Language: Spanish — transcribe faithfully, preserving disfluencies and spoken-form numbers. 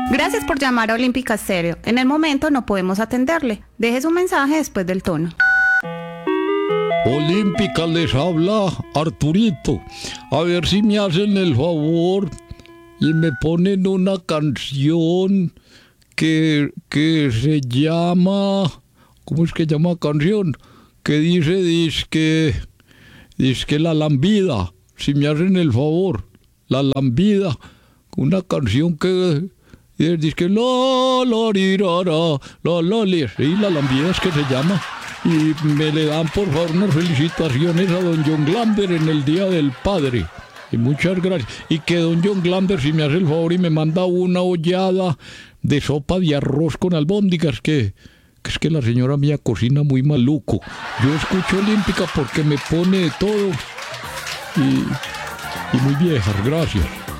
Gracias por llamar a Olímpica Stereo. En el momento no podemos atenderle. Deje su mensaje después del tono. Olímpica, les habla Arturito. A ver si me hacen el favor y me ponen una canción que, que se llama... ¿Cómo es que llama canción? Que dice, dice que La Lambida. Si me hacen el favor, La Lambida. Una canción que... dice que la, la, rirara, la, la, la, sí, La Lambida es que se llama. Y me le dan por favor unas felicitaciones a don John Glamber en el Día del Padre. Y muchas gracias. Y que don John Glamber, si me hace el favor y me manda una ollada de sopa de arroz con albóndigas, que, que es que la señora mía cocina muy maluco. Yo escucho Olímpica porque me pone de todo. Y, y muy viejas, gracias.